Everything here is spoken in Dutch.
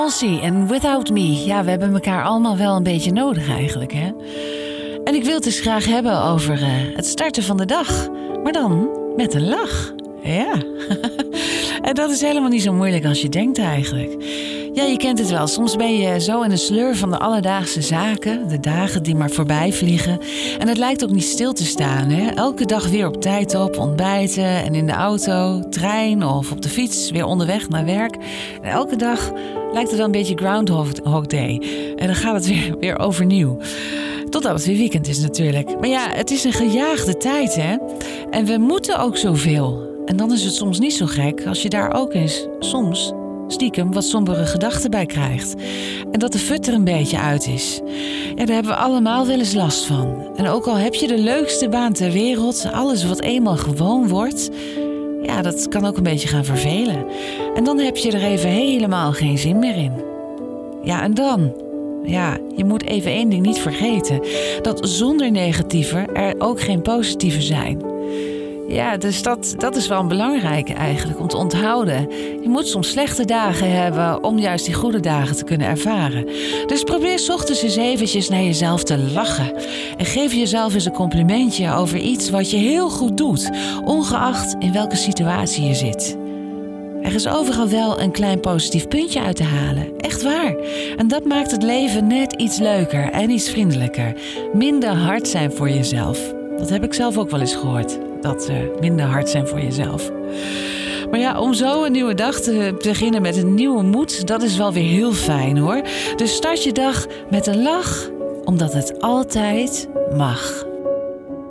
Halsey en Without Me. Ja, we hebben elkaar allemaal wel een beetje nodig eigenlijk, hè? En ik wil het dus graag hebben over het starten van de dag. Maar dan met een lach. Ja. En dat is helemaal niet zo moeilijk als je denkt eigenlijk. Ja, je kent het wel. Soms ben je zo in de sleur van de alledaagse zaken. De dagen die maar voorbij vliegen. En het lijkt ook niet stil te staan, hè? Elke dag weer op tijd op, ontbijten en in de auto, trein of op de fiets, weer onderweg naar werk. En elke dag lijkt het wel een beetje Groundhog Day. En dan gaat het weer overnieuw. Totdat het weer weekend is natuurlijk. Maar ja, het is een gejaagde tijd, hè? En we moeten ook zoveel. En dan is het soms niet zo gek als je daar ook eens soms stiekem wat sombere gedachten bij krijgt. En dat de fut er een beetje uit is. Ja, daar hebben we allemaal wel eens last van. En ook al heb je de leukste baan ter wereld, alles wat eenmaal gewoon wordt, ja, dat kan ook een beetje gaan vervelen. En dan heb je er even helemaal geen zin meer in. Ja, en dan? Ja, je moet even één ding niet vergeten. Dat zonder negatieve er ook geen positieve zijn. Ja, dus dat is wel een belangrijke eigenlijk om te onthouden. Je moet soms slechte dagen hebben om juist die goede dagen te kunnen ervaren. Dus probeer 's ochtends eens eventjes naar jezelf te lachen. En geef jezelf eens een complimentje over iets wat je heel goed doet, ongeacht in welke situatie je zit. Er is overal wel een klein positief puntje uit te halen. Echt waar. En dat maakt het leven net iets leuker en iets vriendelijker. Minder hard zijn voor jezelf. Dat heb ik zelf ook wel eens gehoord. Dat minder hard zijn voor jezelf. Maar ja, om zo een nieuwe dag te beginnen met een nieuwe moed, dat is wel weer heel fijn hoor. Dus start je dag met een lach, omdat het altijd mag.